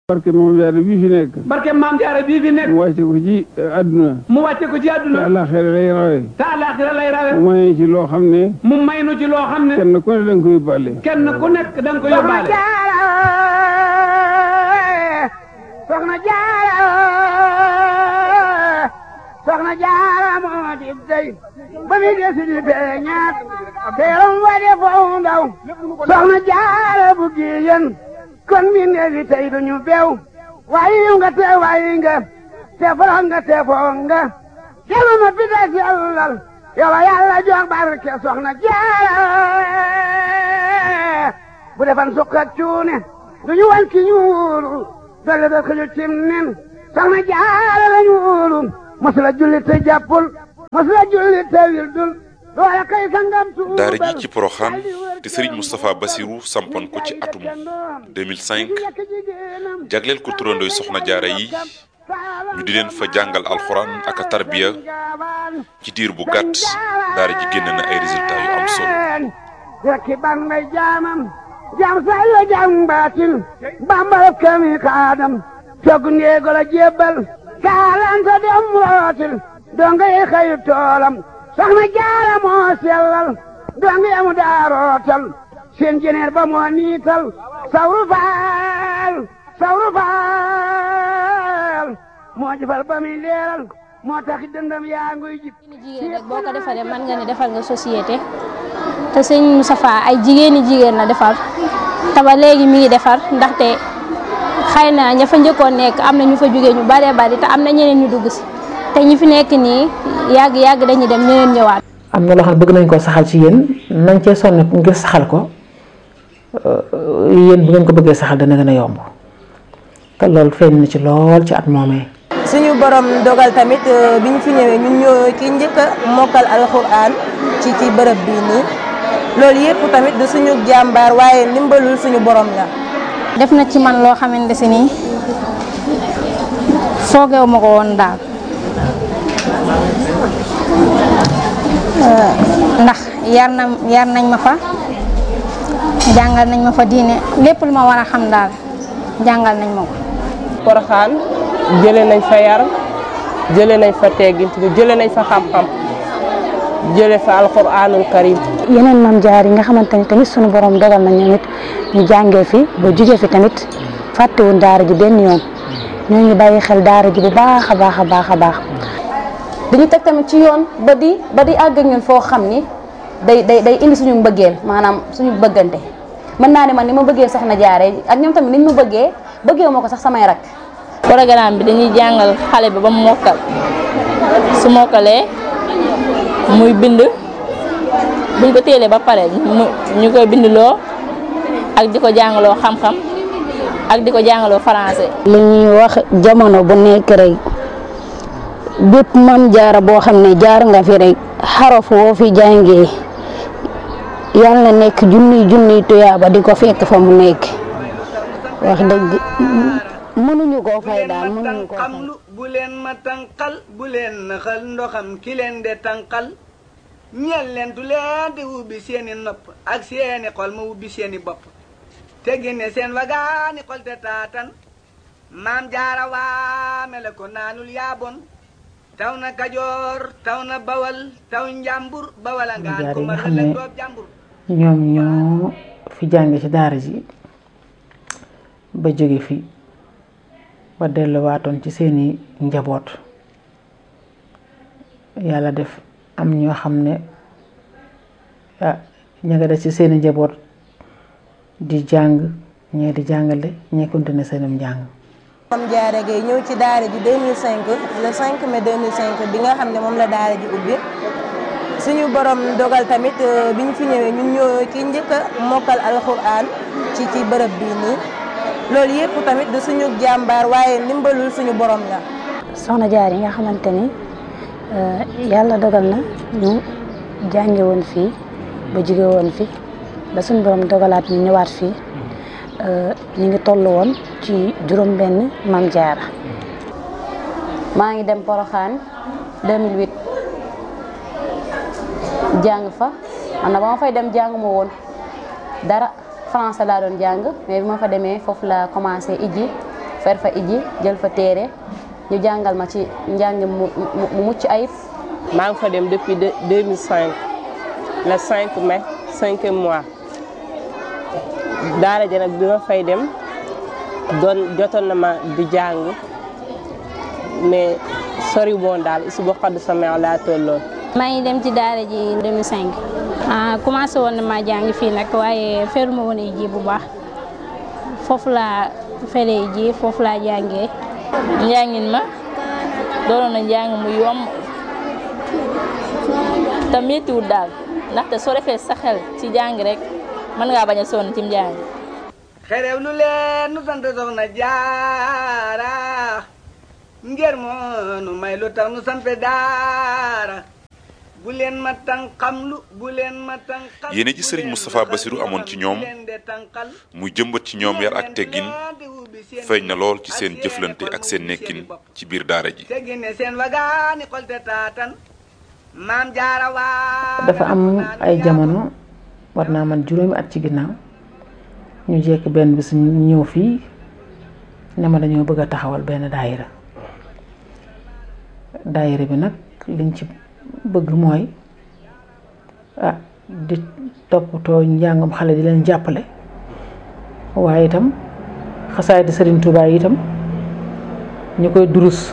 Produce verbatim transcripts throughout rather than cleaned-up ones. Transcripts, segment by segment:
barke Maam Jaara bii fi nekk. barke Maam Jaara bii fi nekk. mu wàcce ko ci àdduna. mu wàcce ko ci àdduna. te àllaaxira lay rawe. te àllaaxira lay rawe. mu may ci loo xam ne. mu may nu ci loo xam ne. kenn ku ne da nga ko yóbbaale. kenn ku nekk da nga ko yóbbaale. Soxna Jaara Soxna Jaara moo di dey ba mi desi di feeñaat teeram wa de foo ndaw Soxna Jaara bu giyen kon mi neefi tey duñu beew waayi nga te waayi nga te forox nga te foo nga kelu ma pita sellal yow Yàlla jox barke Soxna Jaara bu defan sukka cuune duñu wan ki ñuulu dolle da ko cim nen Soxna Jaara la ñuulu masula julli te jàppul masula julli te wildul loola kay sangam tuubal daara ji ci Porokhane te Serigne Moustapha Bassirou sampoon ko ci atum deux mille cinq jagleel ko turandooy Soxna Jaara yi ñu di leen fa jàngal alxuraan ak a tarbiya ci diir bu gàtt daara ji génn na ay résultats yu am solo. rekki ban may jaamam jaam say la jaam baatin bambal kami kaadam togg ndeego la jébbal kaalanta dem rootil donga yi xëyu toolam Soxna Jaara moo sellal donga yamu daa rootal seen jeneer ba moo niital sawru faal sawru faal moo jëfal ba muy leeral moo tax dëndam yaa nguy jib jigéen rek boo ko defaree mën nga ne defal nga société te sëñ Moustapha ay jigéeni jigéen la defar te ba léegi mi ngi defar ndaxte xëy na ña fa njëkkoon nekk am na ñu fa jógee ñu baree bari te am na ñeneen ñu dugg si te ñi fi nekk nii yàgg yàgg dañuy dem ñeneen ñëwaat. am na loo xam ne bëgg nañ koo saxal ci yéen nañ cee sonn ngir saxal ko yéen bu ngeen ko bëggee saxal dana gën a yomb te loolu feeñ na ci lool ci at moomee. suñu borom dogal tamit bi ñu fi ñëwee ñun ñoo ki njëkk a mokkal alxuraan ci ci bërëb bii nii loolu yëpp tamit du suñu jàmbaar waaye ndimbalul suñu borom la. def na ci man loo xamante si nii foogeewu ma ko woon daal ndax yar na yar nañ ma fa jàngal nañ ma fa diine lépp lu ma war a xam daal jàngal nañ ma ko. Porokhane jëlee nañ fa yar jëlee nañ fa teggin jëlee nañ fa xam-xam jëlee fa alxuraanul karim. yeneen Maam Jaara yi nga xamante ni tamit sunu borom dogal na ñoom it ñu jàngee fi ba jugee fi tamit fàttewuñ daara ji benn yoon ñoo ngi bàyyi xel daara ji bu baax a baax a baax a baax. dañu teg tamit ci yoon ba di ba di àgg ak ñun foo xam ni day day day indi suñu mbëggeel maanaam suñu bëggante mën naa ne man ni ma bëggee Soxna Jaara ak ñoom tamit niñ ma bëggee bëggee ma ko sax samay rak. programme bi dañuy jàngal xale bi ba mu mokkal su mokkalee muy bind buñ ko téelee ba pare ñu koy bindloo ak di ko jàngaloo xam-xam ak di ko jàngaloo français. li ñuy wax jamono bu nekk rek bépp Maam Jaara boo xam ne jaar nga fi rek xaraf woo fi jàngee yàlla na nekk junniy junniy tuyaaba di ko fekk fa mu nekk wax dëgg mënuñu koo fay daal mënuñu koo fay. bu leen ma tànqal bu leen naxal ndoxam ki leen de tànqal ñeel leen tu leen di ubbi seeni nopp ak seeni xol ma ubbi seeni bopp te génne seen wagaani xol te taatan Maam Jaara waame la ko naanul yaabon taw na Kajoor taw na Bawal taw njàmbur Bawal a ngaan ko ma la doob jàmbur. ñoom ñoo fi jànge ci daara ji ba jóge fi ba delluwaatoon ci seeni njaboot yàlla def am ñoo xam ne ah ña nga def ci seeni njaboot di jàng ñee di jàngale ñee continuer seenum njàng. Maam Jaara Gaye ñëw ci daara ji deux mille cinq le cinq mai deux mille cinq bi nga xam ne moom la daara ji ubbi suñu borom dogal tamit bi ñu fi ñëwee ñun ñoo ki njëkk a mokkal alxuraan ci ci bërëb bii nii loolu yëpp tamit du suñu jàmbaar waaye ndimbalul suñu borom la. Soxna Jaara yi nga xamante ni yàlla dogal na ñu jànge woon fii ba jóge woon fi ba suñu borom dogalaat ñu ñëwaat fii ñu ngi toll woon ci juróom benn Maam Jaara. maa ngi dem Porokhane deux mille huit jàng fa man na ba ma fay dem jàng ma woon dara français laa doon jàng mais bi ma fa demee foofu la commencé ijji fer fa iji jël fa téere ñu jàngal ma ci njàng mu mu mucc ayib. maa ngi fa dem depuis deux mille cinq le cinq mai cinquième mois daara ja nag bi ma fay dem doon jotoon na ma di jàng mais sori woon daal isu boo xaddu sa meew laa tolloon. maa ngi dem ci daara ji deux mille cinq ah commencé woon na maa jàng fii nag waaye feruma woon ji bu baax foofu laa feree ji foofu laa jàngee. njàngin ma doonoon na njàng mu yomb te méttiwul daal ndaxte soo defee sa xel ci jàng rek mën ngaa bañ a sonn ci njàng. xerew lu leen nu sant soxna jaara ngir moo nu may lu tax nu sant daara bu leen ma tànqamlu bu leen ma tànqal. yéene ji Serigne Moustapha Bassirou amoon ci ñoom muy jëmbat ci ñoom yar ak teggin feeñ na lool ci seen jëflante ak seen nekkin ci biir daara ji. dafa am ay jamono war naa man juróomi at ci ginnaaw ñu jekk benn bis ñu ñëw fii ne ma dañoo bëgg a taxawal benn daayira daayira bi nag liñ ci bëgg mooy ah di toppatoo njàngam xale di leen jàppale waaye itam xasaay di Serigne Touba yi itam ñu koy durus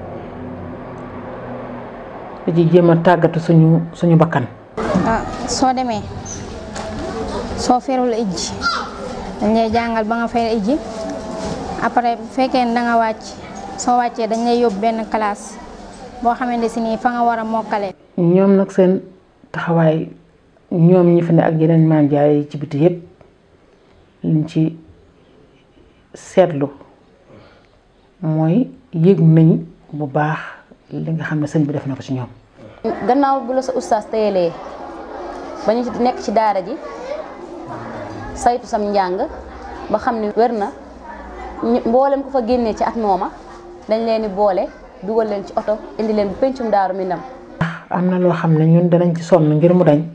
di ci jéem a tàggatu suñu suñu bakkan. ah soo demee soo ferul ijji dañ lay jàngal ba nga fer ijji après bu fekkee ne da nga wàcc soo wàccee dañ lay yóbbu benn classe boo xamante si nii fa nga war a mokkale. ñoom nag seen taxawaay ñoom ñi fi ne ak yeneen maam jaay ci biti yépp liñ ci seetlu mooy yëg nañ bu baax li nga xam ne sëñ bi def na ko ci ñoom. gannaaw bu la sa ustaas teyelee ba ñu nekk ci daara ji saytu sam njàng ba xam ne wér na mboolem ko fa génnee ci at mooma dañ leen di boole dugal leen ci oto indi leen bu pencum Daaru Minam. am na loo xam ne ñun danañ ci sonn ngir mu dañ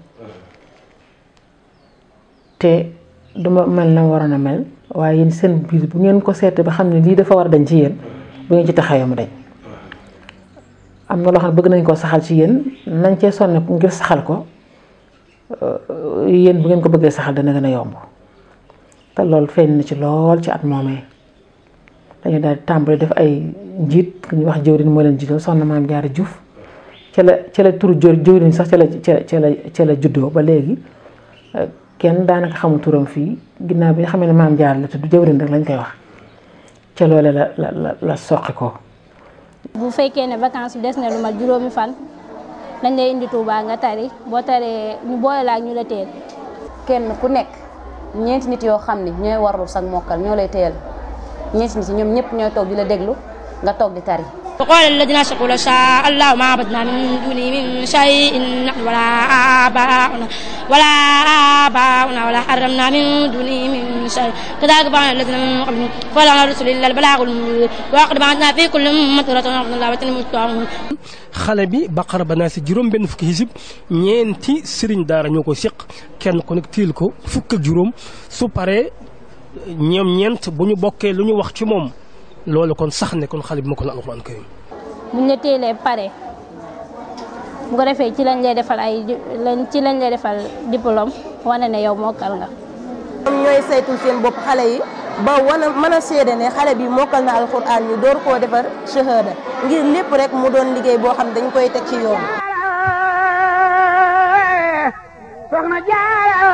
te duma mel na waroon a mel waaye yéen seen biir bu ngeen ko seete ba xam ne lii dafa war a dañ ci yéen bu ngeen ci taxawee mu dañ. am na loo xam ne bëgg nañ koo saxal ci yéen nañ cee sonne ngir saxal ko yéen bu ngeen ko bëggee saxal dana gën a yomb te loolu feeñ na ci lool ci at moomee dañu daal di tàmbali def ay njiit ku ñuy wax jëwriñ moo leen jiital soxna Maam Jaara Juuf ca la ca la turu jëwriñ sax ca la ca la ca la juddoo ba léegi kenn daanaka xamul turam fii ginnaaw bi nga xam ne Maam Jaara la tudd jëwriñ rek lañ koy wax ca loole la la la la soqi ko. bu fekkee ne vacances des na lu mat juróomi fan dañ lay indi Touba nga tari boo taree ñu boole la ak ñu la teel. kenn ku nekk ñeenti nit yoo xam ne ñooy warlu sag mokkal ñoo lay teel ñeenti nit ñoom ñëpp ñooy toog di la déglu nga toog di tari. وقال الذين أشركوا لو شاء الله ما عبدنا من دونه من شيء نحن ولا آباؤنا ولا آباؤنا ولا حرمنا من دونه من شيء كذلك فعل الذين من قبلهم فلا رسل إلا البلاغ المبين وقد بعثنا في كل أمة رسولا أن الله المستعان. xale bi Baqara ba naa si juróom benn fukki hizib ñeenti sëriñ daara ñoo ko seq kenn ku nekk tiil ko fukk ak juróom su paree ñoom ñeent bu ñu bokkee lu ñu wax ci moom. loolu kon sax ne kon xale bi ma ko na alxuraan karim buñ la teelee pare bu ko defee ci lañ lay defal ay ci lañ lay defal diplôme wane ne yow mokkal nga. ñoom ñooy saytul seen bopp xale yi ba wana mën a seede ne xale bi mokkal na alxuraan ñu door koo defar shahada ngir lépp rek mu doon liggéey boo xam dañ koy teg ci yoon. soxna Jaara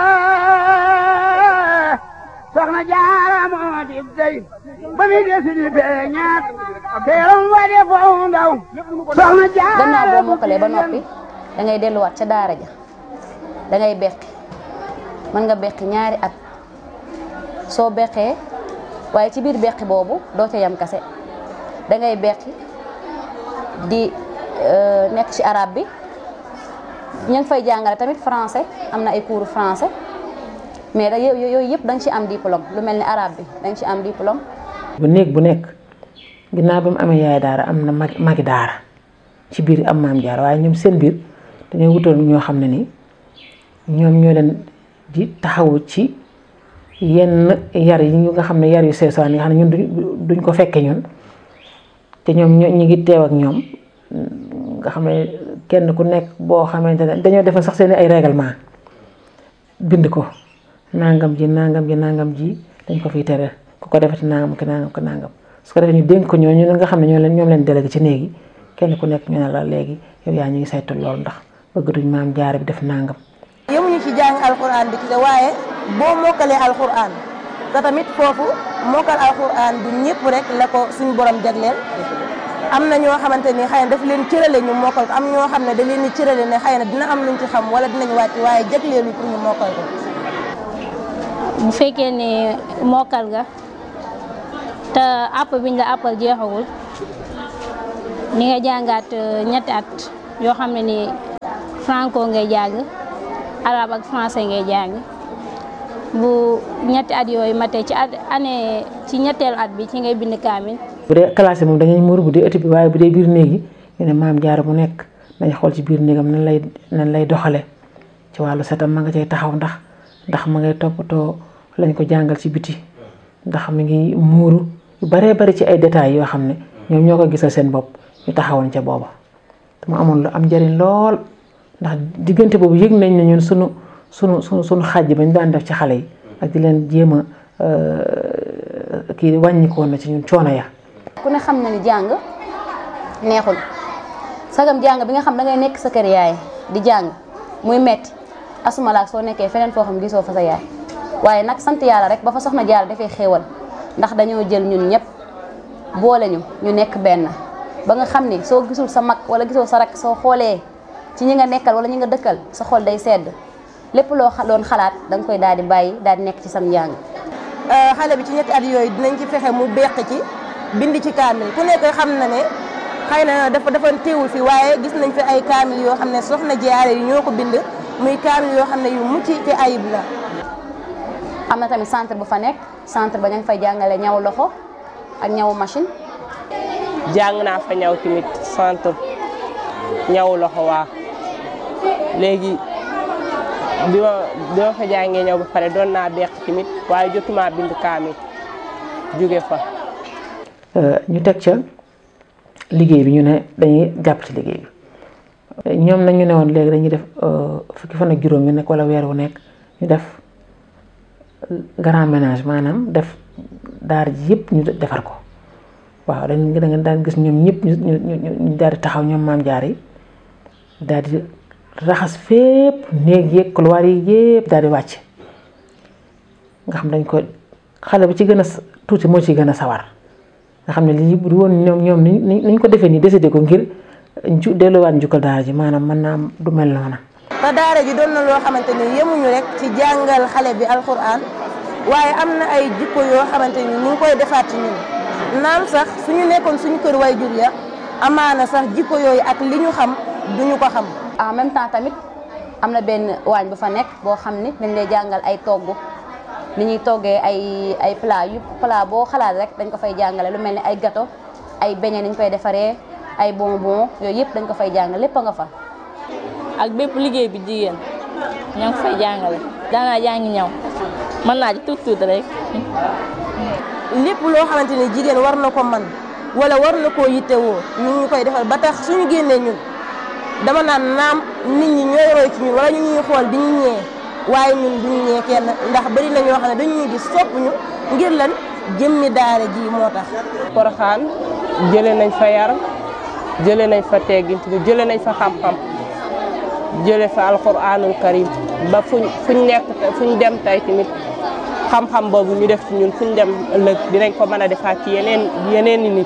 soxna Jaara moo di dey ba mi desi di beñaat teeram wa de foo ndaw soxna Jaara. gannaaw boo mokkalee ba noppi da ngay delluwaat ca daara ja da ngay beqi mën nga beqi ñaari at soo beqee waaye ci biir beqi boobu doo ca yam kase da ngay beqi di nekk ci arabe bi ñu ngi fay jàngale tamit français am na ay cours français mais da yooyu yëpp da nga ci am diplôme lu mel ni arabe bi da nga ci am diplôme. bu néeg bu nekk ginnaaw ba mu amee yaay daara am na mag magi daara ci biir am maam jaar waaye ñoom seen biir dañoo wutal ñoo xam ne ni ñoom ñoo leen di taxawu ci yenn yar yi nga xam ne yar yu seesaan yi nga xam ne ñun duñ ko fekke ñun te ñoom ñu ngi teew ak ñoom nga xam ne kenn ku nekk boo xamante ne dañoo defal sax seen ay règlement bind ko nangam ji nangam ji nangam ji dañ ko fiy tere ku ko defati nangam ki nangam ki nangam su ko defee ñu dénk ko ñooñu nga xam ne ñoo leen ñoom leen délégué ci néeg yi kenn ku nekk ñu ne la léegi yow yaa ñu ngi saytu loolu ndax bëgg duñ maam jaare bi def nangam. yemuñu ci jàng alxuraan bi ci waaye boo mokkalee alxuraan te tamit foofu mokkal alxuraan du ñëpp rek la ko suñu borom jagleel am na ñoo xamante ni xëy na daf leen cërale ñu mokkal ko am ñoo xam ne da leen di cërale ne xëy na dina am luñ ci xam wala dinañ wàcc waaye jagleelu pour ñu mokkal ko. bu fekkee ne mokkal nga te àpp biñ la àppal jeexagul ni nga jàngaat ñetti at yoo xam ne ni franco ngay jàng arabe ak français ngay jàng bu ñetti at yooyu matee ci at année ci ñetteelu at bi ci ngay bind kaamil. bu dee classe moom dañuy muur bu dee ëtt bi waaye bu dee biir néeg yi ñu ne maam jaara bu nekk dañ xool ci biir néegam nan lay nan lay doxale ci wàllu setam ma nga cay taxaw ndax ndax ma ngay toppatoo lañ ko jàngal ci biti ndax mi ngi muuru yu baree bari ci ay détails yoo xam ne ñoom ñoo ko gisal seen bopp ñu taxawoon ca booba te mu amoon lu am njëriñ lool ndax diggante boobu yëg nañ ne ñun sunu sunu sunu sunu xàjj bañ daan def ci xale yi ak di leen jéem a kii wàññikoon na ci ñun coono ya. ku ne xam na ni jàng neexul sagam jàng bi nga xam da ngay nekk sa kër yaay di jàng muy metti asuma laak soo nekkee feneen foo xam gisoo fa sa yaay waaye nag sant yàlla rek ba fa soxna jaar dafay xéewal ndax dañoo jël ñun ñëpp boole ñu ñu nekk benn ba nga xam ni soo gisul sa mag wala gisoo sa rak soo xoolee ci ñi nga nekkal wala ñi nga dëkkal sa xol day sedd lépp loo doon xalaat da nga koy daal di bàyyi daal di nekk ci sam njàng. xale bi ci ñetti at yooyu dinañ ci fexe mu beq ci bind ci kaamil ku nekk xam na ne xëy na dafa dafa teewul fi waaye gis nañ fi ay kaamil yoo xam ne soxna jaare yi ñoo ko bind muy kaamil yoo xam ne yu mucc ci ayib la. am na tamit centre bu fa nekk centre ba ña ngi fay jàngale ñaw loxo ak ñaw machine. jàng naa fa ñaw tamit centre ñaw loxo waa léegi bi ma bi ma fa jàngee ñaw ba pare doon naa beq tamit waaye jotuma bind kaamil jóge fa. ñu teg ca liggéey bi ñu ne dañuy jàpp ci liggéey bi ñoom nag ñu ne woon léegi dañuy def fukki fan ak juróom yu nekk wala weer wu nekk ñu def grand ménage maanaam def daara ji yëpp ñu defar ko waaw dañ da nga daan gis ñoom ñëpp ñu ñu ñu daal di taxaw ñoom maam jaar yi daal di raxas fépp néeg yeeg couloir yi yëpp daal di wàcc nga xam dañ ko xale bu ci gën a tuuti moo ci gën a sawar nga xam ne lii bu woon ñoom ñoom ni niñ ko defee nii décidé ko ngir ju delluwaat njukkal daara ji maanaam mën naa du mel noona. te daara ji doon na loo xamante ni yemuñu rek ci jàngal xale bi alxuraan waaye am na ay jikko yoo xamante ni ñu ngi koy defaat ci ñun naam sax suñu nekkoon suñu kër way jur ya amaana sax jikko yooyu ak li ñu xam duñu ko xam. en même temps tamit am na benn waañ bu fa nekk boo xam ni dañ lay jàngal ay togg ni ñuy toggee ay ay plat yu plat boo xalaat rek dañ ko fay jàngale lu mel ni ay gâteau ay beignet ni ñu koy defaree ay bonbon yooyu yëpp dañ ko fay jàngale lépp a nga fa. ak bépp liggéey bi jigéen ña ngi fay jàngale daanaa jàngi ñaw mën naa ci tuut tuut rek. lépp loo xamante ni jigéen war na ko man wala war na koo yittewoo ñu ngi koy defal ba tax suñu génnee ñun dama naan naam nit ñi ñooy roy ci ñun wala ñu ñuy xool di ñu ñee waaye ñun duñu ñee kenn ndax bari na ñoo xam ne dañu ñuy gis sopp ñu ngir lan jëmmi daara ji moo tax. Porokhane jëlee nañ fa yar jëlee nañ fa teggin jëlee nañ fa xam-xam jëlee fa alxuraanul karim ba fuñ fuñ nekk fuñ dem tey tamit xam-xam boobu ñu def ci ñun fuñ dem ëllëg dinañ ko mën a defaat ci yeneen yeneen i nit.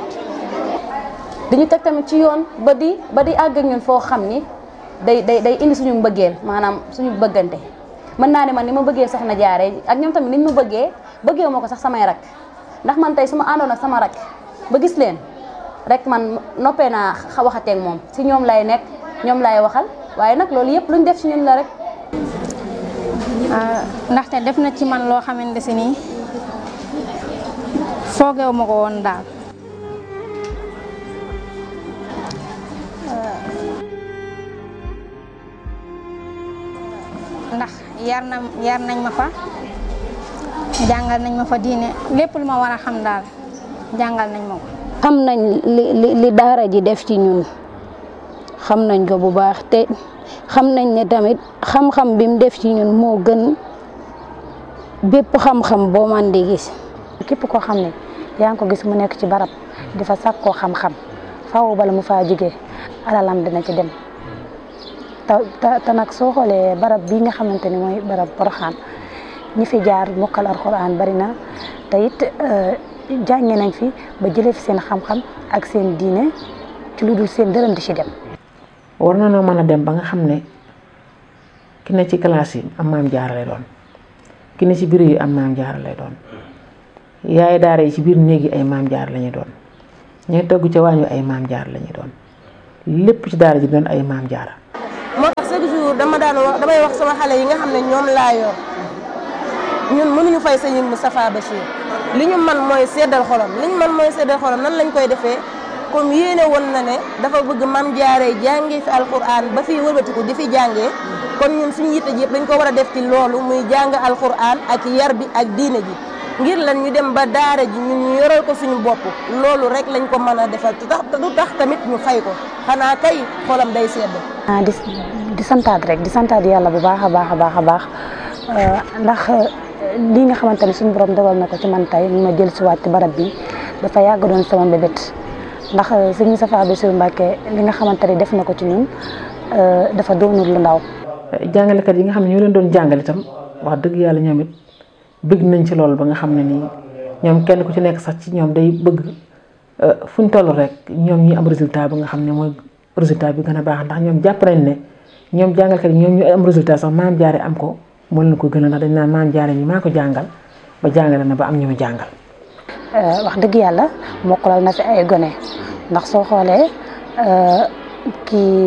dañu teg tamit ci yoon ba di ba di àgg ak ñun foo xam ni day day day indi suñu mbëggeel maanaam suñu bëggante mën naa ne man ni ma bëggee soxna jaare ak ñoom tamit niñ ma bëggee bëggee ma ko sax samay rak ndax man tey su ma àndoon ak sama rak ba gis leen rek man noppee naa waxateeg moom si ñoom lay nekk ñoom lay waxal waaye nag loolu yëpp luñ def ci ñun la rek. ndaxte def na ci man loo xamante si nii foogeewu ma ko woon daal. ndax yar na yar nañ ma fa jàngal nañ ma fa diine lépp lu ma war a xam daal jàngal nañ ma ko. xam nañ li li li daara ji def ci ñun xam nañ ko bu baax te xam nañ ne tamit xam-xam bi mu def ci ñun moo gën bépp xam-xam boo man di gis. képp koo xam ne yaa ngi ko gis mu nekk ci barab di fa sàkkoo xam-xam faaw bala mu faa jógee alalam dina ci dem te te nag soo xoolee barab bii nga xamante ni mooy barab Porokhane ñi fi jaar mokkal alxuraan bari na te it jànge nañ fi ba jëlee fi seen xam-xam ak seen diine ci lu dul seen dërëm di ci dem. war na noo mën a dem ba nga xam ne ki ne ci classe yi am maam jaara lay doon ki ne ci biir yi am maam jaara lay doon yaay daara yi ci biir néeg yi ay maam jaara la ñuy doon ñooy togg ca waañu ay maam jaara la ñuy doon lépp ci daara ji doon ay maam jaara. moo tax chaque jour dama daan wax damay wax sama xale yi nga xam ne ñoom laa yor ñun mënuñu fay sëñ Moustapha Bachir li ñu man mooy seddal xolam li ñu man mooy seddal xolam nan lañ koy defee comme yéene woon na ne dafa bëgg maam jaaree jàngee fi alquran ba fi wëlbatiku di fi jàngee kon ñun suñu yitte ji yëpp dañ ko war a def ci loolu muy jàng alquran ak yar bi ak diine ji ngir lan ñu dem ba daara ji ñun ñu yoral ko suñu bopp loolu rek lañ ko mën a defal te tax du tax tamit ñu fay ko xanaa kay xolam day sedd. ah di di santaat rek di santaat yàlla bu baax a baax a baax a baax ndax lii nga xamante ne suñu borom dogal na ko ci man tey ñu ma jël si waat ci barab bi dafa yàgg doon sama mbébét ndax sëñ Moustapha Bassirou Mbacké li nga xamante ne def na ko ci ñun dafa doonul lu ndaw. jàngalekat yi nga xam ne ñoo leen doon jàngale itam wax dëgg yàlla ñoom it bëgg nañ ci loolu ba nga xam ne nii ñoom kenn ku ci nekk sax ci ñoom day bëgg fu ñu toll rek ñoom ñi am résultat ba nga xam ne mooy résultat bi gën a baax ndax ñoom jàpp nañ ne ñoom jàngalkat yi ñoom ñu am résultat sax maam jaare am ko moo leen ko gën a ndax dañ naan maam jaare ñi maa ko jàngal ba jàngale na ba am ñu mu jàngal. wax dëgg yàlla mokkalal na fi ay gone ndax soo xoolee kii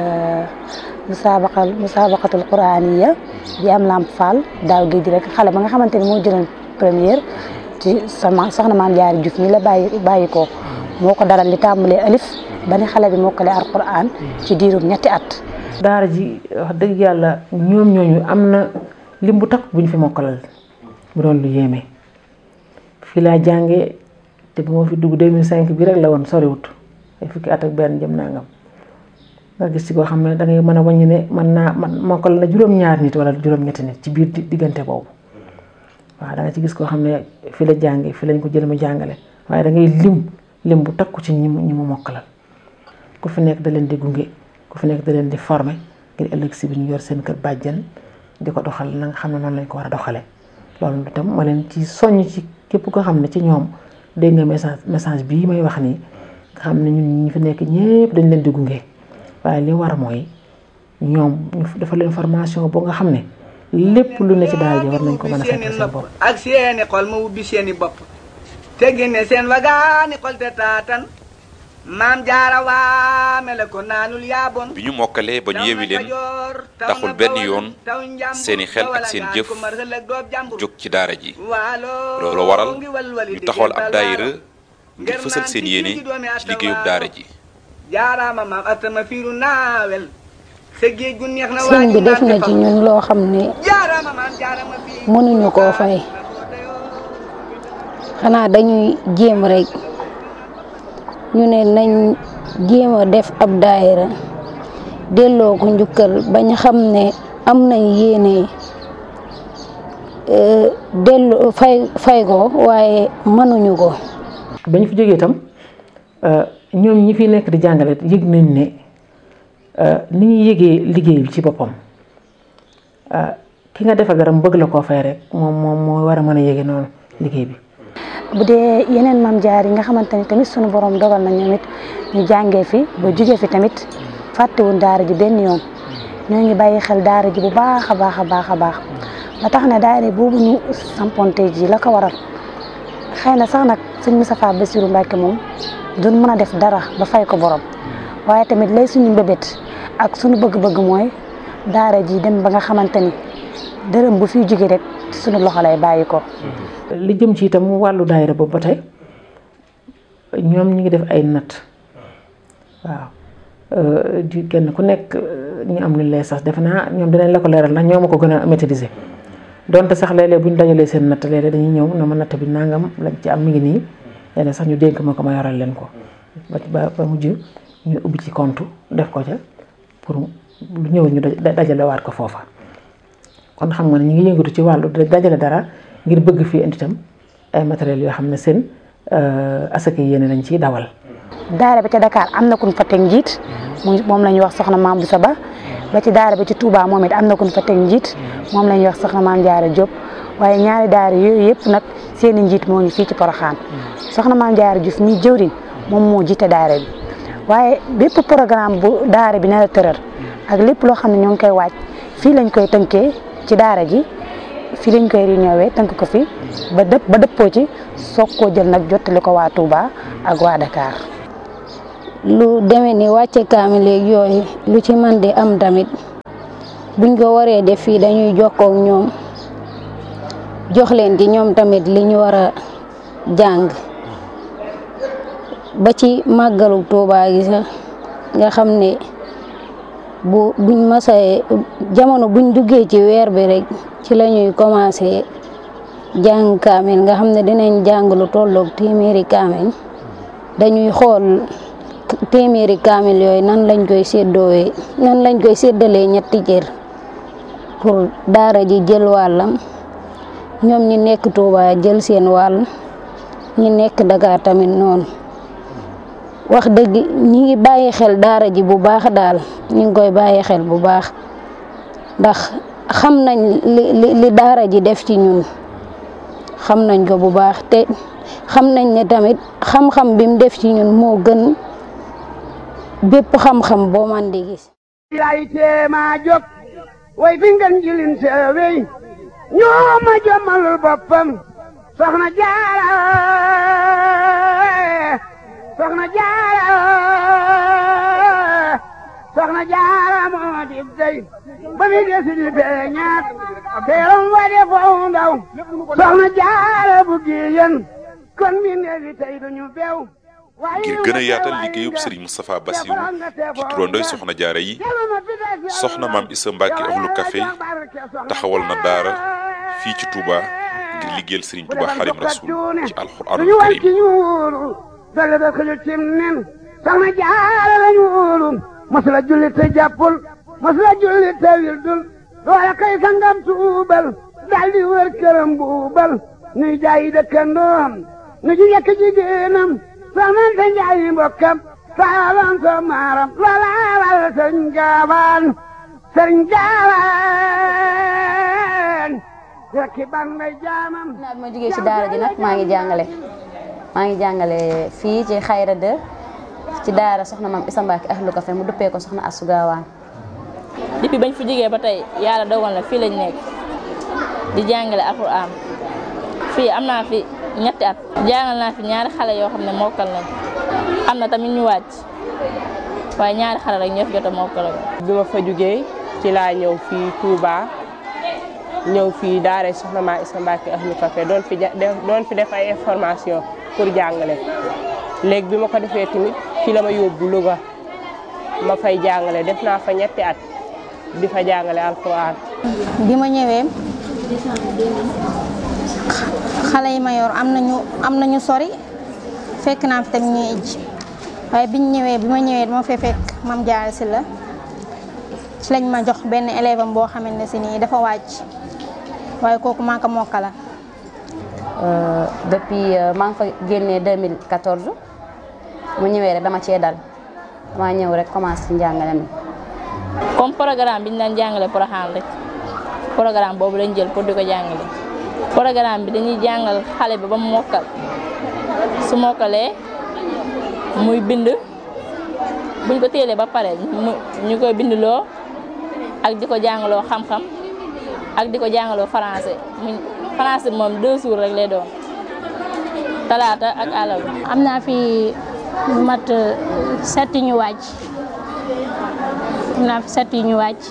musaabaqal musaabaqatul quraaniya bi am Lamp Fall daaw géej rek xale ba nga xamante ni moo jëloon première ci sama soxna maam jaari Juuf mi la bàyyi bàyyi ko moo ko dalal li tàmbalee alif ba ni xale bi mokkale alquran ci diirum ñetti at. daara ji wax dëgg yàlla ñoom ñooñu am na lim bu takk bu ñu fi mokkalal bu doon lu yéeme fii laa jàngee te bu ma fi dugg deux mille cinq bi rek la woon soriwut ay fukki at ak benn jëm nangam nga gis ci koo xam ne da ngay mën a wàññi ne mën naa man mokkal na juróom-ñaar nit wala juróom-ñetti nit ci biir diggante boobu waaw da nga ci gis koo xam ne fi la jàngee fi lañ ko jël mu jàngale waaye da ngay lim lim bu takku ci ñi mu ñi mu mokkalal ku fi nekk da leen di gunge ku fi nekk da leen di former ngir ëllëg si bi ñu yor seen kër bàjjan di ko doxal na nga xam ne noonu lañ ko war a doxalee loolu itam ma leen ci soññ ci képp koo xam ne ci ñoom dégg nga message message bii may wax nii nga xam ne ñun ñi fi nekk ñépp dañ leen di gunge waaye li war mooy ñoom ñu defal leen formation boo nga xam ne lépp lu ne ci daal ji war nañ ko mën a fekk seen bopp ak seeni xol ma ubbi seeni bopp te génne seen wagaani xol te taatan maam jaara waa mele ko naanul yaabon bi ñu mokkalee ba ñu yewi leen taxul benn yoon seeni xel ak seen jëf jóg ci daara ji loolu waral ñu taxawal ab daayira ngir fësal seen yéene ci liggéeyub daara ji jaaraama maam atama fiiru naawel sa géej gu neex na sëñ bi def na ci ñun loo xam ne mënuñu koo fay xanaa dañuy jéem rek ñu ne nañ jéem a def ab daayira delloo ko njukkal bañ xam ne am nañ yéene delloo fay fay ko waaye mënuñu ko. bañ fi jógee itam ñoom ñi fi nekk di jàngale yëg nañ ne ni ñuy yëgee liggéey bi ci boppam ki nga defa garam bëgg la koo fay rek moom moom moo war a mën a yëge noonu liggéey bi. bu dee yeneen maam jaar yi nga xamante ni tamit sunu borom dogal na ñoom it ñu jàngee fi ba jugee fi tamit fàttewuñ daara ji benn yoon ñoo ngi bàyyi xel daara ji bu baax a baax a baax a baax ba tax na daara boobu ñu samponte ji la ko waral xëy na sax nag sëñ Moustapha Bassirou Mbacké moom duñ mën a def dara ba fay ko borom waaye tamit lay suñu mbébét ak suñu bëgg-bëgg mooy daara ji dem ba nga xamante ni dërëm bu fiy jóge rek suñu loxo lay bàyyi ko. li jëm ci itam wàllu daayira boobu ba tey ñoom ñu ngi def ay natt waaw di kenn ku nekk ñu am lu lay sax defe naa ñoom dinañ la ko leeral ndax ñoo ma ko gën a maîtriser donte sax léeg-léeg bu ñu dajalee seen natt léeg-léeg dañuy ñëw na ma natt bi nangam lañ ci am mi ngi nii léeg sax ñu dénk ma ko ma yoral leen ko ba ba mujj ñu ubbi ci compte def ko ca pour lu ñëw ñu dajalewaat ko foofa kon xam nga ne ñu ngi yëngatu ci wàllu dajale dara ngir bëgg fii indi itam ay matériels yoo xam ne seen asaka yéene lañ ciy dawal. daara bi ca Dakar am na ku ñu fa teg njiit moom la ñuy wax soxna Maam Boussa Ba ba ci daara bi ci Touba moom it am na ku ñu fa teg njiit moom la ñuy wax soxna Maam Jaara Diop waaye ñaari daara yooyu yëpp nag seen i njiit moo ñu fii ci Porokhane soxna Maam Jaara Diouf mi jëwriñ moom moo jiite daara bi waaye bépp programme bu daara bi nar a tëral ak lépp loo xam ne ñoo ngi koy waaj fii lañ koy tënkee ci daara ji fii lañ koy réunion tënk ko fi ba dëpp ba dëppoo ci soog koo jël nag jottali ko waa Touba ak waa Dakar. lu demee ni wàcce kaamil léegi yooyu lu ci man di am tamit buñ ko waree def fii dañuy jokkoo ak ñoom jox leen ci ñoom tamit li ñu war a jàng ba ci màggalu Touba gi sax nga xam ne bu buñ masee jamono buñ duggee ci weer bi rek ci la ñuy commencé jàng kaamil nga xam ne dinañ jàng lu tolloog téeméeri kaamil dañuy xool téeméeri kaamil yooyu nan lañ koy séddoowee nan lañ koy séddalee ñetti cër pour daara ji jël wàllam ñoom ñi nekk Touba jël seen wàll ñi nekk Dakar tamit noonu wax dëgg ñi ngi bàyyi xel daara ji bu baax daal ñi ngi koy bàyyi xel bu baax ndax xam nañ li li daara ji def ci ñun xam nañ ko bu baax te xam nañ ne tamit xam-xam bi mu def ci ñun moo gën bépp xam-xam boo man di gis. lay teema jóg way fi ngeen jilin seewey ñoo ma jommalul boppam soxna Jaara soxna Jaara soxna Jaara moo di dey ba mi desi di feeñaat teeram wa de foofu ndaw soxna Jaara bu giyen kon mi neefi tey duñu beew ngir gën a yaatal liggéeyub Serigne Moustapha Bassirou ci turandooy soxna jaara yi soxna maam Issa Mbacke Ahlu Café taxawal na daara fii ci Touba ngir liggéeyal Serigne Touba Xaadimu Rasuul ci alxuraanul karim dale da xëju cim nen soxna jaara lañu wóolu masula julli te jàppul masula julli te wildul loola kay sangam tuubal daldi wër këram buubal nuy jaayi dëkkandoom nu ji yekk jigéenam soxnante njaayi mbokkam saalan so maaram loola wal sëriñ gaawaan sëriñ gaawaan rekki ban may jaamam naa bi ma jógee ci daara ji nag maa ngi jàngale maa ngi jàngale fii ci Xayra de ci daara soxna maam Issa Mbacke Ahlu Café mu duppee ko soxna Astou Gawane. depuis bañ fi jógee ba tey yàlla dogal na fii lañ nekk di jàngale alxuraan fii am naa fi ñetti at jàngal naa fi ñaari xale yoo xam ne mokkal nañ am na tamit ñu wàcc waaye ñaari xale rek ñoo fi jot a mokkal. bi ma fa jógee ci laa ñëw fii Touba ñëw fii daara soxna maam Issa Mbacke Ahlu Café doon fi doon fi def ay information pour jàngale léegi bi ma ko defee tamit ci la ma yóbbu Louga ma fay jàngale def naa fa ñetti at di fa jàngale alxuraan. bi ma ñëwee xale yi ma yor am nañu am nañu sori fekk naa fi tamit ñuy ijji waaye biñ ñëwee bi ma ñëwee dama fee fekk mam Jaara si la ci lañ ma jox benn élève am boo xamante ne si nii dafa wàcc waaye kooku maa ko mokkala. depuis maa ngi fa génnee deux mille quatorze mu ñëwee rek dama cee dal dama ñëw rek commencé ci njàngale mi. comme programme bi ñu daan jàngale Porokhane rek programme boobu lañ jël pour di ko jàngale programme bi dañuy jàngal xale bi ba mu mokkal su mokkalee muy bind buñ ko téelee ba pare ñu koy bindloo ak di ko jàngaloo xam-xam ak di ko jàngaloo français mu français moom deux jours rek lay doon talaata ak alal. am naa fi mat sept ñu wàcc am naa fi sept ñu wàcc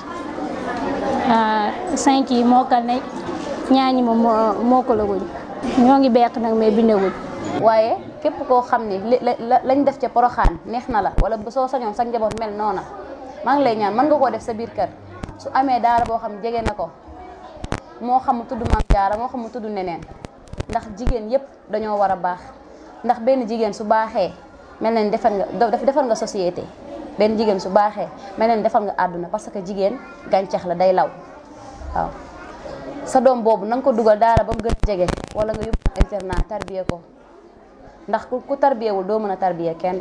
cinq yi mokkal nañ ñaar ñi moom mokkalaguñ ñoo ngi beq nag mais bindaguñ. waaye képp koo xam ne lañ def ca Porokhane neex na la wala soo sañoon sa njaboot mel noona maa ngi lay ñaan mën nga koo def sa biir kër su amee daara boo xam jege na ko moo xam mu tudd Maam Jaara moo xam mu tudd neneen ndax jigéen yépp dañoo war a baax ndax benn jigéen su baaxee mel na ni defar nga defar nga société benn jigéen su baaxee mel na ni defar nga àdduna parce que jigéen gàncax la day law waaw sa doom boobu na nga ko dugal daara ba mu gën a jege wala nga yóbbu internat tarbiye ko ndax ku tarbiyewul doo mën a tarbiye kenn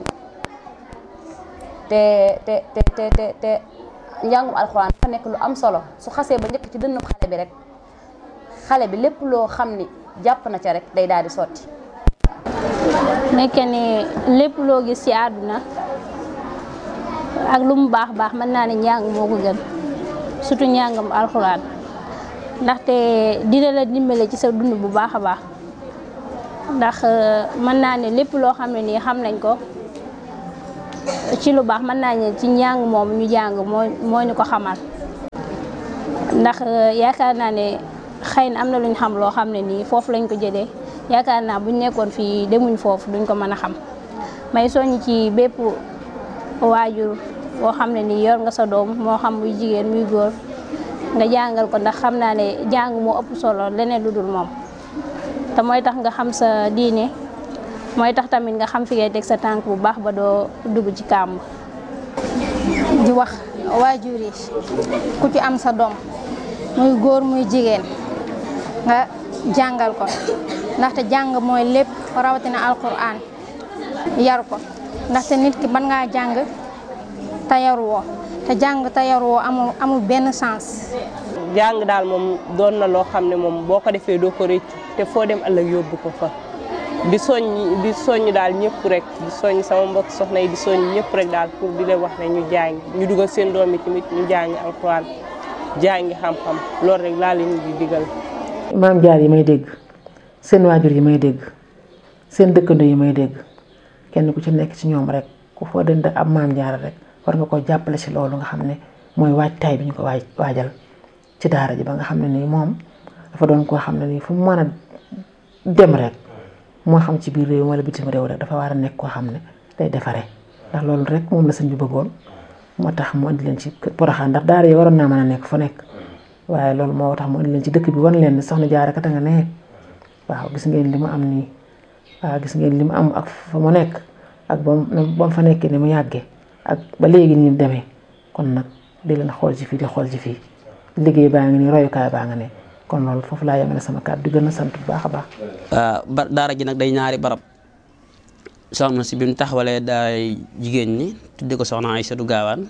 te te te te te te njàngum alxuraan dafa nekk lu am solo su xasee ba njëkk ci dënnub xale bi rek xale bi lépp loo xam ni jàpp na ca rek day daal di sotti. nekk ni lépp loo gis ci àdduna ak lu mu baax baax mën naa ne njàng moo ko gën surtout njàngam alxuraan ndaxte dina la dimbale ci sa dund bu baax a baax ndax mën naa ne lépp loo xam ne nii xam nañ ko ci lu baax mën naa ne ci njàng moom ñu jàng moo moo ñu ko xamal ndax yaakaar naa ne xëy na am na luñ xam loo xam ne nii foofu lañ ko jëlee yaakaar naa buñ nekkoon fii demuñ foofu duñ ko mën a xam may soññ ci bépp waajur boo xam ne nii yor nga sa doom moo xam muy jigéen muy góor nga jàngal ko ndax xam naa ne jàng moo ëpp solo leneen lu dul moom te mooy tax nga xam sa diine mooy tax tamit nga xam fi ngay teg sa tànk bu baax ba doo dugg ci kàmb. di wax waajur yi ku ci am sa doom muy góor muy jigéen nga jàngal ko ndaxte jàng mooy lépp rawatina alquran yar ko ndaxte nit ki mën ngaa jàng te yaruwoo te jàng te yaruwoo amul amul benn sens. jàng daal moom doon na loo xam ne moom boo ko defee doo ko rëccu te foo dem ëllëg yóbbu ko fa di soññ di soññ daal ñëpp rek di soññ sama mbokk soxna yi di soññ ñëpp rek daal pour di leen wax ne ñu jàng ñu dugal seen doom yi tamit ñu jàngi alxuraan jàngi xam-xam loolu rek laa leen di digal. maam jaar yi may dégg seen waajur yi may dégg seen dëkkandoo yi may dégg kenn ku ci nekk ci ñoom rek ku foo dënd ab maam jaar rek war nga ko jàppale ci loolu nga xam ne mooy waajtaay bi ñu ko waaj waajal ci daara ji ba nga xam ne nii moom dafa doon koo xam ne nii fu mu mën a dem rek moo xam ci biir réew wala bitim réew rek dafa war a nekk koo xam ne day defaree ndax loolu rek moom la sëñ bi bëggoon moo tax mu indi leen ci Porokhane ndax daara yi waroon naa mën a nekk fu nekk waaye loolu moo tax mu indi leen ci dëkk bi wan leen ne soxna Jaara kat a nga ne waaw gis ngeen li mu am nii waaw gis ngeen li mu am ak fa mu nekk ak ba mu fa nekkee ni mu yàggee ak ba léegi ni mu demee kon nag di leen xool ci fii di xool ci fii liggéey baa ngi nii royukaay baa nga ne kon loolu foofu laa yemale sama kàddu di gën a sant bu baax a baax. ba daara ji nag day ñaari barab soxna si bi mu taxawalee daay jigéen ñi tudde ko soxna Aysatu Gaawaan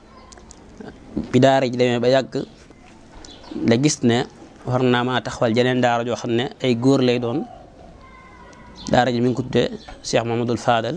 bi daara ji demee ba yàgg la gis ne war naa maa taxawal jeneen daara joo xam ne ay góor lay doon daara ji mi ngi ko tudde Cheikh Mamadou Fadal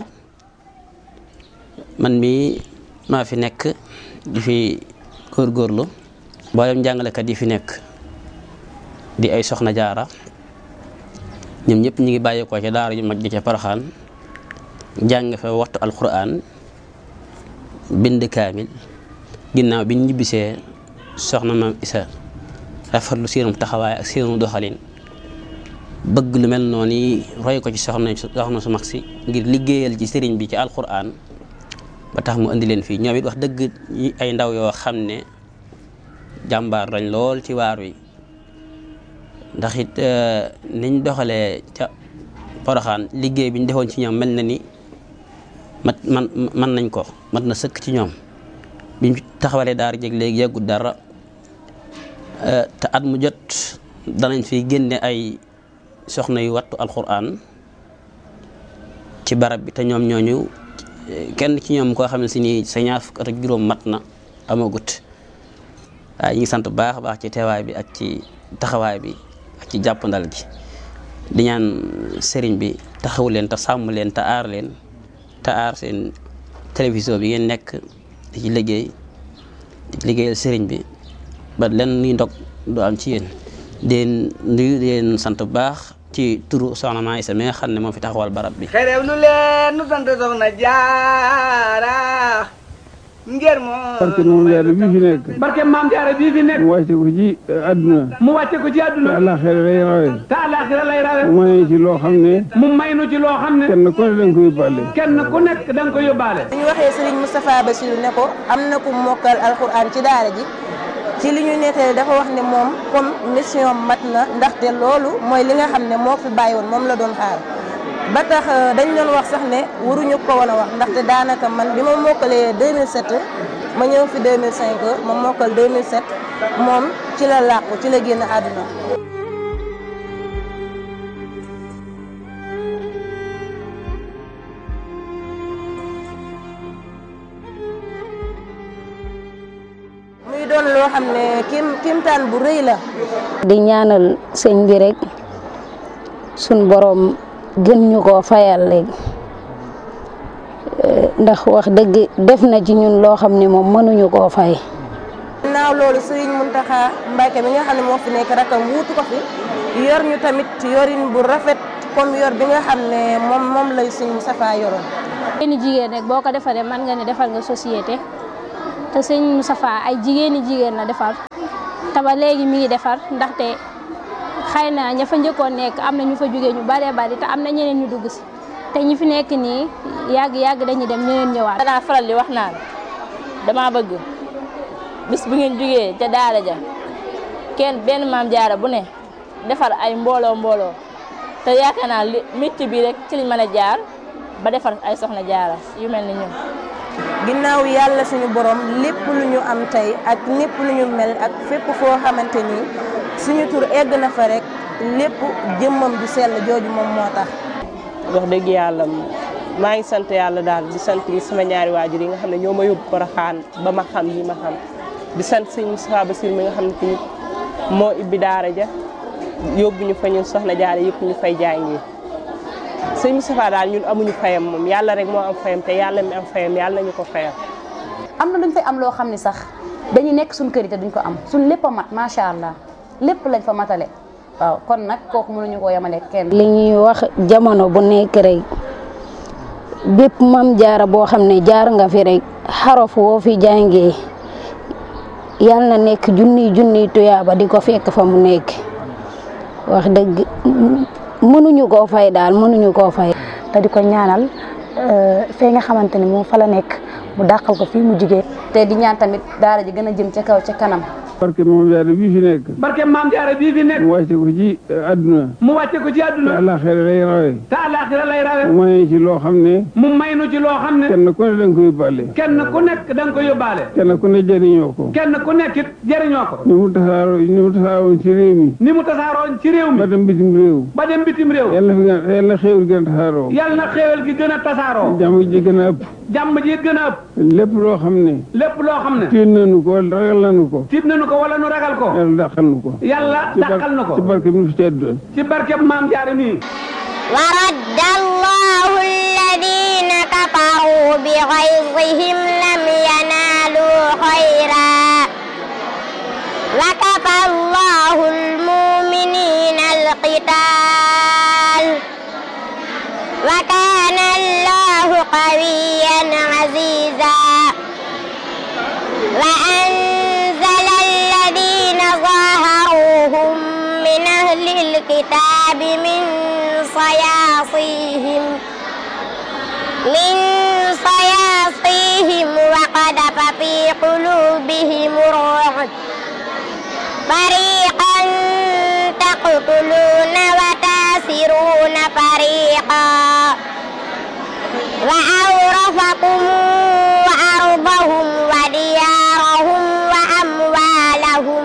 man mii maa fi nekk di fi góorgóorlu mboolem jàngalekat yi fi nekk di ay soxna jaara ñoom ñëpp ñu ngi bàyyeekoo ca daara ju mag ji ca Porokhane jàng fa waxtu alquran bind kaamil ginnaaw bi ñu ñibbisee soxna maam Isa rafetlu seenum taxawaay ak seenum doxalin bëgg lu mel noonu yi roy ko ci soxna soxna su mag si ngir liggéeyal ci sëriñ bi ci alquran ba tax mu indi leen fii ñoom it wax dëgg ay ndaw yoo xam ne jàmbaar lañ lool ci waar wi ndax it niñ doxalee ca Porokhane liggéey bi ñu defoon ci ñoom mel na ni mat man man nañ ko mat na sëkk ci ñoom biñ taxawalee daara jeg léegi yàggut dara te at mu jot danañ fi génne ay soxna yu wattu alquran ci barab bi te ñoom ñooñu kenn ci ñoom koo xam ne si nii sa ñaar fukk at ak juróom mat na amagut waaye ñu ngi sant bu baax a baax ci teewaay bi ak ci taxawaay bi ak ci jàppandal gi di ñaan sëriñ bi taxawu leen te sàmm leen te aar leen te aar seen télévision bi ngeen nekk di ci liggéey di liggéeyal sëriñ bi ba len nuy ndog du am ci yéen deen nuyu leen sant bu baax ci turu soxna Maam Isa mi nga xam ne moo fi taxawal barab bi xerew lu leen nu sant soxna Jaara ngir moo barke moom jaara bii fi nekk barke maam jaara bii fi nekk mu wàcce ko ci àdduna mu wàcce ko ci àdduna te àllaaxira lay rawe te àllaaxira lay rawe mu may ci loo xam ne mu may nu ci loo xam ne kenn ku ne danga ko yóbbaale kenn ku nekk danga ko yóbbaale bu ñu waxee Serigne Moustapha Bassirou ne ko am na ku mokkal alxuraan ci daara ji ci li ñu nettali dafa wax ne moom comme mission mat na ndaxte loolu mooy li nga xam ne moo fi bàyyi woon moom la doon xaar ba tax dañ doon wax sax ne waruñu ko woon a wax ndaxte daanaka man bi ma mokkalee deux mille sept ma ñëw fi deux mille cinq ma mokkal deux mille sept moom ci la làqu ci la génn àdduna. muy doon loo xam ne kim kimtaan bu rëy la. di ñaanal sëñ bi rek sun borom gën ñu koo fayal léegi ndax wax dëgg def na ci ñun loo xam ne moom mënuñu koo fay. naaw loolu Serigne Mountakha Mbacké mi nga xam ne moo fi nekk rakam wuutu ko fi yor ñu tamit yorin bu rafet comme yor bi nga xam ne moom moom lay Serigne Moustapha yoroon. jigéeni jigéen rek boo ko defaree mën nga ne defal nga société te Serigne Moustapha ay jigéeni jigéen la defar te ba léegi mi ngi defar ndaxte xëy na ña fa njëkkoon nekk am na ñu fa jógee ñu baree bari te am na ñeneen ñu dugg si te ñi fi nekk nii yàgg yàgg dañuy dem ñeneen ñëwaat. danaa faral di wax naan dama bëgg bis bu ngeen jógee ca daara ja kenn benn maam jaara bu ne defar ay mbooloo mbooloo te yaakaar naa li métier bi rek ci liñ mën a jaar ba defar ay soxna jaara yu mel ni ñun. ginnaaw yàlla suñu borom lépp lu ñu am tey ak lépp lu ñu mel ak fépp foo xamante ni suñu tur egg na fa rek lépp jëmmam ju sell jooju moom moo tax. wax dëgg yàlla maa ngi sant yàlla daal di sant sama ñaari waajur yi nga xam ne ñoo ma yóbbu Porokhane ba ma xam yi ma xam di sant sëñ Moustapha Bassirou mi nga xam ne tamit moo ibbi daara ja yóbbu ñu fa ñun soxna jaare yëpp ñu fay jàngi sëñ Moustapha daal ñun amuñu fayam moom yàlla rek moo am fayam te yàlla mi am fayam yàlla nañu ko fayam. am na luñ fay am loo xam ne sax dañuy nekk suñ kër yi te duñ ko am suñ lépp a mat macha allah lépp lañ fa matale waaw kon nag kooku mënuñu koo yemale kenn. li ñuy wax jamono bu nekk rek bépp mam jaara boo xam ne jaar nga fi rek xaraf woo fi jàngee yal na nekk junniy junniy tuyaaba di ko fekk fa mu nekk wax dëgg mënuñu koo fay daal mënuñu koo fay. te di ko ñaanal fee nga xamante ne moom fa la nekk mu dàqal ko fii mu jigee te di ñaan tamit daara ji gën a jëm ca kaw ca kanam. barke maam jaara bii fi nekk. barke maam jaara bii fi nekk. mu wàcce ko ci àdduna. mu wàcce ko ci àdduna. te àllaaxira lay rawe. te àllaaxira lay rawe. mu may ci loo xam ne. mu may nu ci loo xam ne. kenn ku ne da nga ko yóbbaale. kenn ku nekk da nga ko yóbbaale. kenn ku ne jëriñoo ko. kenn ku nekk it jëriñoo ko. ni mu tasaaroo ni mu tasaaroon ci réew mi. ni mu tasaaroon ci réew mi. ba dem bitim réew. ba dem bitim réew. yàlla na fi yàlla na xéewal gën a tasaaroo. yàlla na xéewal gi gën a tasaaroo. jàmm ji gën a ëpp. jàmm ji gën a ëpp. lépp loo xam ne. lépp loo xam ne. tiit nañu ko wala ragal nañu ko. tiit nañu ko wala nu ragal ko. yàlla dàqal nu ko. yàlla dàqal nu ko. ci barke bi nu fi tedd. ci barke maam jaara nii. wa radda allahu alladina kafaru bi ghayzihim lam yanalu khayra wa kafa allahu almuminina alqital wa kana allahu qawiyyan aziza wa anzala alladina zaharuhum min ahli alkitabi min صياصيهم من صياصيهم وقذف في قلوبهم الرعب فريقا تقتلون وتاسرون فريقا وأورثكم أرضهم وديارهم وأموالهم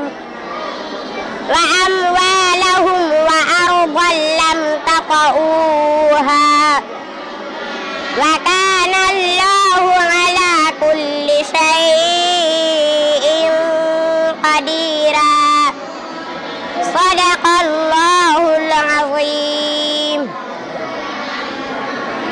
وأموالهم وأرضا لم تطئوها